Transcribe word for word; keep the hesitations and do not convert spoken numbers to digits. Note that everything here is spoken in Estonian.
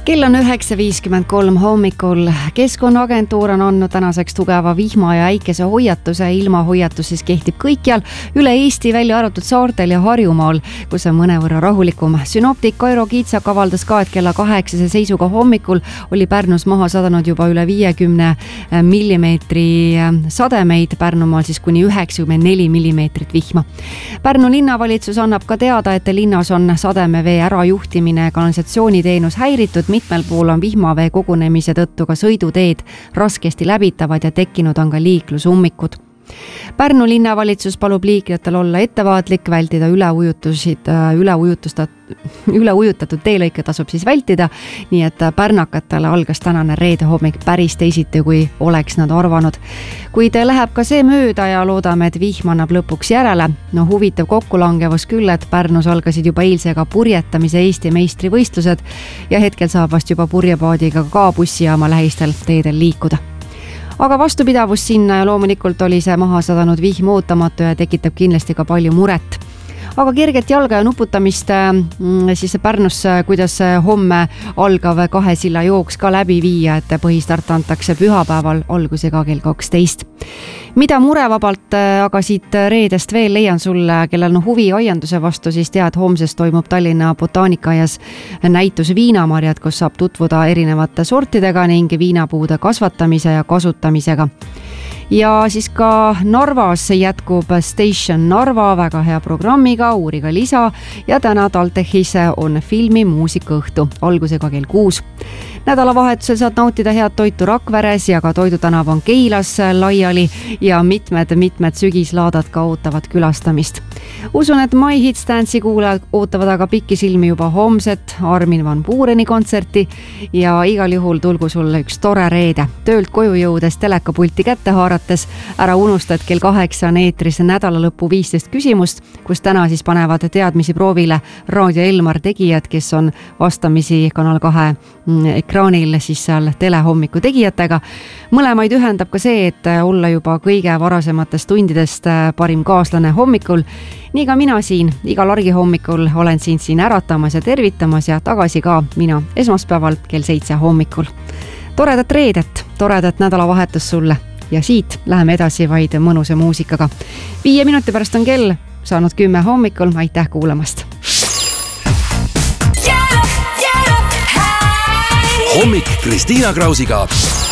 Kell on üheksa viiskümmend kolm hommikul. Keskkonnaagentuur on andnud tänaseks tugeva vihma ja äikese hoiatuse. Ilmahoiatus siis kehtib kõikjal üle Eesti, välja arvatud saartel ja Harjumaal, kus on mõnevõrra rahulikum. Synoptik Kairo Kiitsak avaldas ka, et kella kaheksase seisuga hommikul oli Pärnus maha sadanud juba üle viiekümne millimeetri sademeid, Pärnumaal siis kuni üheksakümmend neli millimeetrit vihma. Pärnu linnavalitsus annab ka teada, et linnas on sademevee ärajuhtimine ja kanalisatsiooniteenus häiritud. Mitmel pool on vihmavee kogunemise tõttu ka sõiduteed raskesti läbitavad ja tekkinud on ka liiklusummikud. Pärnu linnavalitsus palub liiklejatel olla ettevaatlik, vältida üleujutusid, üleujutustat, üleujutatud teelõike tasub siis vältida, nii et pärnakatele algas tänane reede hommik päris teisiti, kui oleks nad arvanud. Kuid läheb ka see mööda ja loodame, et vihm annab lõpuks järele. No huvitav kokkulangevus küll, et Pärnus algasid juba eilsega purjetamise Eesti meistrivõistlused ja hetkel saab vast juba purjepaadiga ka bussijaama lähistel teedel liikuda. Aga vastupidavus sinna ja loomulikult oli see maha sadanud vihm ootamatu ja tekitab kindlasti ka palju muret. Aga kerget jalga ja nuputamist siis Pärnus, kuidas homme algav kahe silla jooks ka läbi viia, et põhistart antakse pühapäeval algusega kell kaksteist. Mida murevabalt aga siit reedest veel leian sulle, kellel on huvi aianduse vastu, siis tead, homsest toimub Tallinna Botaanikaaias näitus viinamarjad, kus saab tutvuda erinevate sortidega ning viinapuude kasvatamise ja kasutamisega. Ja siis ka Narvas jätkub Station Narva väga hea programmiga, uuriga lisa ja täna Taltechis on filmi muusikaõhtu algusega kell kuus. Nädalavahetusel saad nautida head toitu Rakveres ja ka Toidutanav on Keilas laiali ja mitmed-mitmed sügislaadad ka ootavad külastamist. Usun, et My Hits Dance'i kuulajad ootavad aga pikki silmi juba homset Armin van Buureni kontserti ja igal juhul tulgu sulle üks tore reede. Töölt koju jõudes telekapulti kätte haarates ära unusta, et kell kaheksa on eetris nädalalõpu viisteist küsimust, kus täna siis panevad teadmisi proovile Raadio Elmar tegijad, kes on vastamisi Kanal kahe ekraanil siis seal telehommiku tegijatega. Mõlemaid ühendab ka see, et olla juba kõige varasematest tundidest parim kaaslane hommikul. Nii ka mina siin igal argihommikul olen siin siin äratamas ja tervitamas ja tagasi ka mina esmaspäeval kell seitse hommikul. Toredat reedet, toredat nädalavahetust sulle ja siit läheme edasi vaid mõnusa muusikaga. Viie minuti pärast on kell saanud kümme hommikul, aitäh kuulamast! Hommik Kristiina Krausiga